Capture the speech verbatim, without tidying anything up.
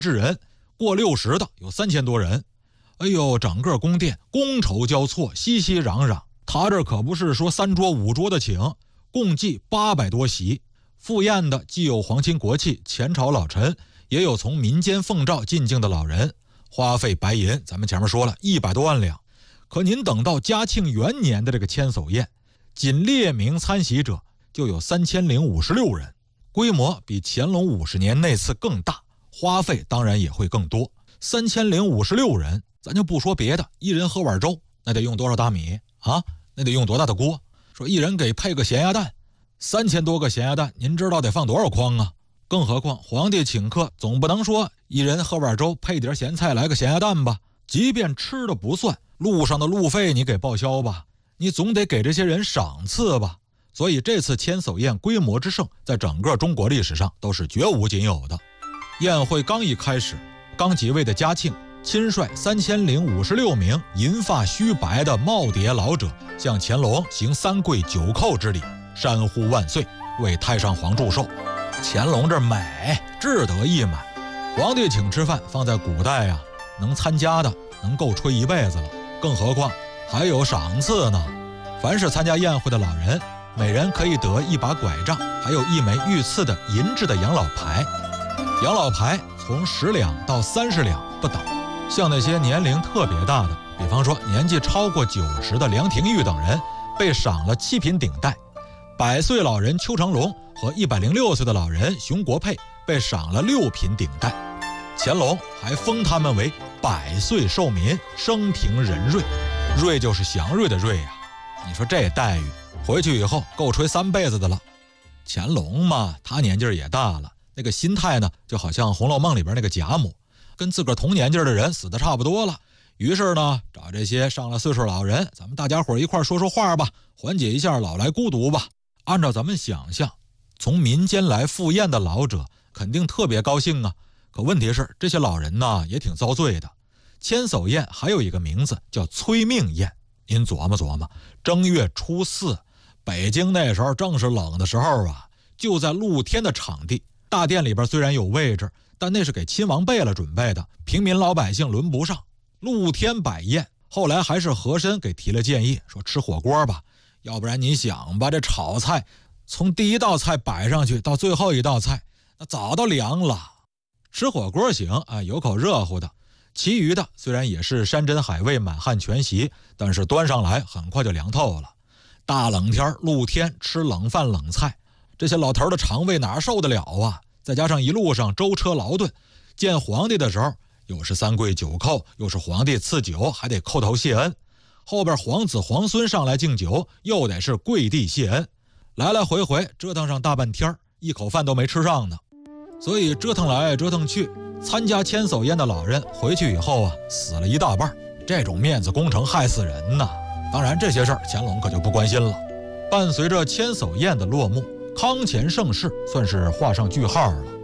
至人，过六十的有三千多人。哎呦，整个宫殿觥筹交错，熙熙攘攘。他这可不是说三桌五桌的请，共计八百多席。赴宴的既有皇亲国戚、前朝老臣，也有从民间奉诏进京的老人，花费白银，咱们前面说了一百多万两。可您等到嘉庆元年的这个千叟宴，仅列名参席者就有三千零五十六人，规模比乾隆五十年那次更大，花费当然也会更多。三千零五十六人，咱就不说别的，一人喝碗粥，那得用多少大米啊？那得用多大的锅？说一人给配个咸鸭蛋，三千多个咸鸭蛋，您知道得放多少筐啊？更何况皇帝请客，总不能说一人喝碗粥配点咸菜来个咸鸭蛋吧？即便吃的不算，路上的路费你给报销吧，你总得给这些人赏赐吧。所以这次千叟宴规模之盛，在整个中国历史上都是绝无仅有的。宴会刚一开始，刚即位的嘉庆亲率三千零五十六名银发须白的耄耋老者，向乾隆行三跪九叩之礼，山呼万岁，为太上皇祝寿。乾隆这美，志得意满。皇帝请吃饭，放在古代呀、啊，能参加的能够吹一辈子了，更何况还有赏赐呢。凡是参加宴会的老人，每人可以得一把拐杖，还有一枚御赐的银质的养老牌。养老牌从十两到三十两不等。像那些年龄特别大的，比方说年纪超过九十的梁廷玉等人，被赏了七品顶戴；百岁老人邱成龙和一百零六岁的老人熊国佩被赏了六品顶戴。乾隆还封他们为百岁寿民，生平仁瑞，瑞就是祥瑞的瑞呀、啊。你说这待遇，回去以后够吹三辈子的了。乾隆嘛，他年纪也大了，那个心态呢，就好像《红楼梦》里边那个贾母。跟自个儿同年纪的人死得差不多了，于是呢，找这些上了岁数老人，咱们大家伙一块说说话吧，缓解一下老来孤独吧。按照咱们想象，从民间来赴宴的老者肯定特别高兴啊。可问题是，这些老人呢也挺遭罪的。千叟宴还有一个名字叫催命宴，您琢磨琢磨，正月初四，北京那时候正是冷的时候啊，就在露天的场地，大殿里边虽然有位置，但那是给亲王贝勒准备的，平民老百姓轮不上。露天摆宴，后来还是和珅给提了建议，说吃火锅吧，要不然你想吧，这炒菜从第一道菜摆上去到最后一道菜，那早都凉了。吃火锅行啊，有口热乎的，其余的虽然也是山珍海味满汉全席，但是端上来很快就凉透了。大冷天露天吃冷饭冷菜，这些老头的肠胃哪受得了啊？再加上一路上舟车劳顿，见皇帝的时候又是三跪九叩，又是皇帝赐酒，还得叩头谢恩。后边皇子皇孙上来敬酒，又得是跪地谢恩，来来回回折腾上大半天，一口饭都没吃上呢。所以折腾来折腾去，参加千叟宴的老人回去以后啊，死了一大半。这种面子工程害死人呐！当然这些事儿乾隆可就不关心了。伴随着千叟宴的落幕，康乾盛世算是画上句号了。